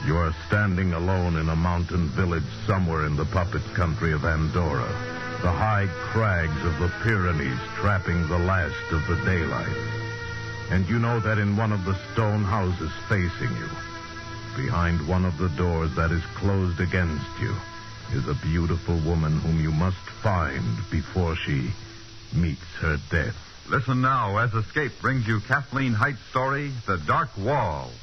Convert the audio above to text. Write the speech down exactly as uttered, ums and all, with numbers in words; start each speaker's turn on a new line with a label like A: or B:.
A: You are standing alone in a mountain village somewhere in the puppet country of Andorra, the high crags of the Pyrenees trapping the last of the daylight. And you know that in one of the stone houses facing you, behind one of the doors that is closed against you, is a beautiful woman whom you must find before she meets her death.
B: Listen now as Escape brings you Kathleen Height's story, The Dark Wall.